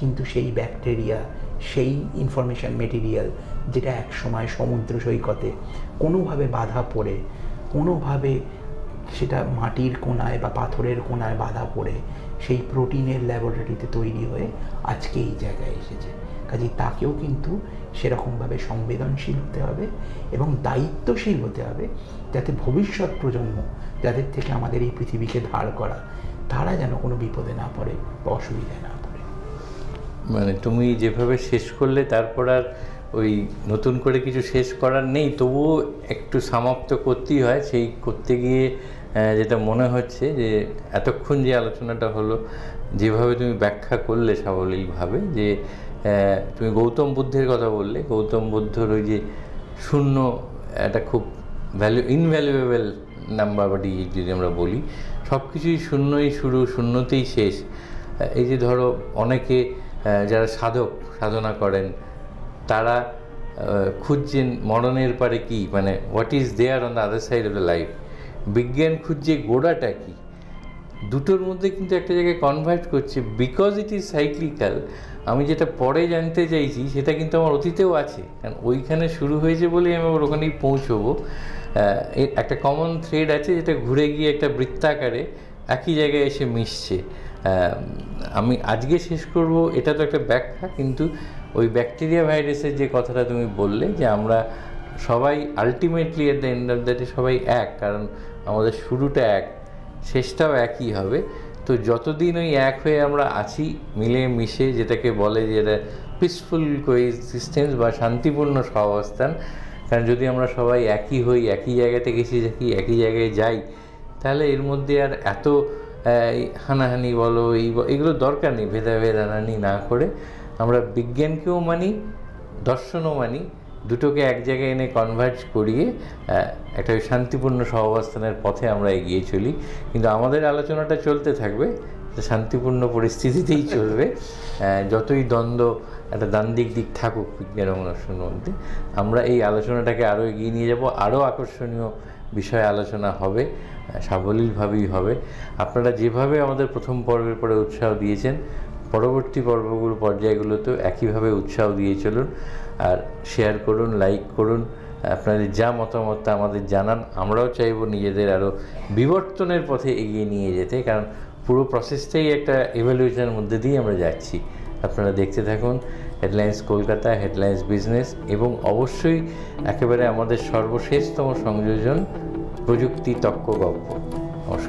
কিন্তু সেই ব্যাকটেরিয়া, সেই ইনফরমেশন মেটেরিয়াল যেটা একসময় সমুদ্র সৈকতে কোনোভাবে বাধা পড়ে, কোনোভাবে সেটা মাটির কোণায় বা পাথরের কোণায় বাধা পড়ে সেই প্রোটিনের ল্যাবরেটরিতে তৈরি হয়ে আজকে এই জায়গায় এসেছে। কাজেই তাকেও কিন্তু সেরকমভাবে সংবেদনশীল হতে হবে এবং দায়িত্বশীল হতে হবে, যাতে ভবিষ্যৎ প্রজন্ম যাদের থেকে আমাদের এই পৃথিবীকে ধার করা, তারা যেন কোনো বিপদে না পড়ে বা অসুবিধায় না পড়ে। মানে তুমি যেভাবে শেষ করলে তারপর আর ওই নতুন করে কিছু শেষ করার নেই, তবুও একটু সমাপ্ত করতেই হয়। সেই করতে গিয়ে যেটা মনে হচ্ছে যে এতক্ষণ যে আলোচনাটা হলো, যেভাবে তুমি ব্যাখ্যা করলে সাবলীলভাবে, যে তুমি গৌতম বুদ্ধের কথা বললে, গৌতম বুদ্ধর ওই যে শূন্য একটা খুব ইনভ্যালুয়েবল নাম্বার বাটি যদি আমরা বলি, সব কিছুই শূন্যই শুরু, শূন্যতেই শেষ। এই যে ধরো অনেকে যারা সাধনা করেন, তারা খুঁজছেন মরণের পারে কি, মানে what is there on the other side of the life. বিজ্ঞান খুঁজছে গোড়াটা কি, দুটোর মধ্যে কিন্তু একটা জায়গায় কনভার্ট করছে, বিকজ ইট ইজ সাইক্লিক্যাল। আমি যেটা পরে জানতে চাইছি সেটা কিন্তু আমার অতীতেও আছে, কারণ ওইখানে শুরু হয়েছে বলেই আমি আবার ওখানেই পৌঁছবো। এর একটা কমন থ্রেড আছে যেটা ঘুরে গিয়ে একটা বৃত্তাকারে একই জায়গায় এসে মিশছে। আমি আজকে শেষ করব, এটা তো একটা ব্যাখ্যা, কিন্তু ওই ব্যাকটেরিয়া ভাইরাসের যে কথাটা তুমি বললে, যে আমরা সবাই ultimately at the end of the day সবাই এক, কারণ আমাদের শুরুটা এক, শেষটাও একই হবে। তো যতদিন ওই এক হয়ে আমরা আছি মিলে মিশে, যেটাকে বলে যে এটা পিসফুল কোএক্সিস্টেন্স বা শান্তিপূর্ণ সহাবস্থান, কারণ যদি আমরা সবাই একই হই, একই জায়গা থেকে এসে থাকি, একই জায়গায় যাই, তাহলে এর মধ্যে আর এত হানাহানি বলো এগুলো দরকার নেই। ভেদাভেদ হানাহানি না করে আমরা বিজ্ঞানকেও মানি, দর্শনও মানি, দুটোকে এক জায়গায় এনে কনভার্জ করিয়ে একটা শান্তিপূর্ণ সহাবস্থানের পথে আমরা এগিয়ে চলি। কিন্তু আমাদের আলোচনাটা চলতে থাকবে, শান্তিপূর্ণ পরিস্থিতিতেই চলবে। যতই দ্বন্দ্ব, একটা দ্বান্দ্বিক দিক থাকুক বিজ্ঞান এবং দর্শনের মধ্যে, আমরা এই আলোচনাটাকে আরও এগিয়ে নিয়ে যাব, আরও আকর্ষণীয় বিষয়ে আলোচনা হবে, সাবলীলভাবেই হবে। আপনারা যেভাবে আমাদের প্রথম পর্বের পরে উৎসাহ দিয়েছেন, পরবর্তী পর্যায়গুলোতেও একইভাবে উৎসাহ দিয়ে চলুন, আর শেয়ার করুন, লাইক করুন, আপনাদের যা মতামত আমাদের জানান। আমরাও চাইব নিজেদের আরও বিবর্তনের পথে এগিয়ে নিয়ে যেতে, কারণ পুরো প্রসেসটাই একটা ইভ্যালুয়েশনের মধ্যে দিয়ে আমরা যাচ্ছি। আপনারা দেখতে থাকুন হেডলাইন্স কলকাতা, হেডলাইন্স বিজনেস, এবং অবশ্যই একেবারে আমাদের সর্বশেষতম সংযোজন প্রযুক্তি তক্ক গল্প।